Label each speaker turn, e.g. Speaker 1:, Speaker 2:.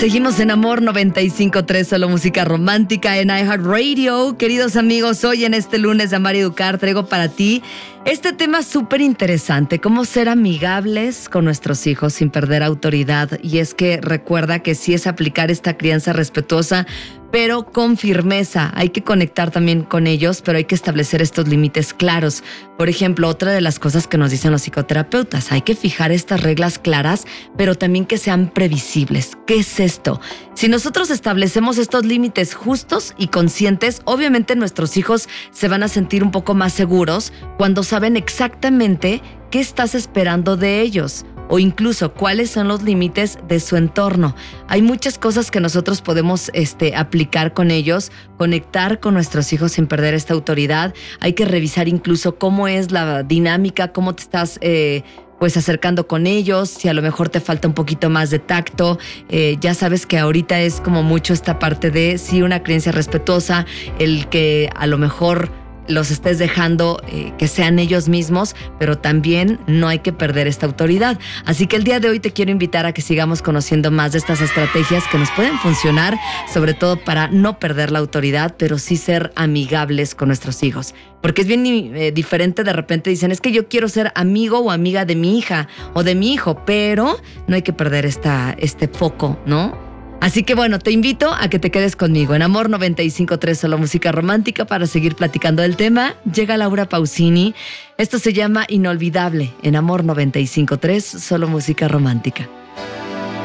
Speaker 1: Seguimos en Amor 95.3, solo música romántica en iHeartRadio. Queridos amigos, hoy en este lunes de Amar y Educar traigo para ti este tema súper interesante, cómo ser amigables con nuestros hijos sin perder autoridad. Y es que recuerda que sí es aplicar esta crianza respetuosa, pero con firmeza. Hay que conectar también con ellos, pero hay que establecer estos límites claros. Por ejemplo, otra de las cosas que nos dicen los psicoterapeutas, hay que fijar estas reglas claras, pero también que sean previsibles. ¿Qué es esto? Si nosotros establecemos estos límites justos y conscientes, obviamente nuestros hijos se van a sentir un poco más seguros cuando saben exactamente qué estás esperando de ellos, o incluso cuáles son los límites de su entorno. Hay muchas cosas que nosotros podemos aplicar con ellos, conectar con nuestros hijos sin perder esta autoridad. Hay que revisar incluso cómo es la dinámica, cómo te estás acercando con ellos, si a lo mejor te falta un poquito más de tacto. Ya sabes que ahorita es como mucho esta parte de sí una creencia respetuosa, el que a lo mejor los estés dejando que sean ellos mismos, pero también no hay que perder esta autoridad. Así que el día de hoy te quiero invitar a que sigamos conociendo más de estas estrategias que nos pueden funcionar, sobre todo para no perder la autoridad, pero sí ser amigables con nuestros hijos. Porque es bien diferente, de repente dicen, es que yo quiero ser amigo o amiga de mi hija o de mi hijo, pero no hay que perder este foco, ¿no? Así que bueno, te invito a que te quedes conmigo en Amor 95.3, solo música romántica, para seguir platicando del tema. Llega Laura Pausini. Esto se llama Inolvidable en Amor 95.3, solo música romántica.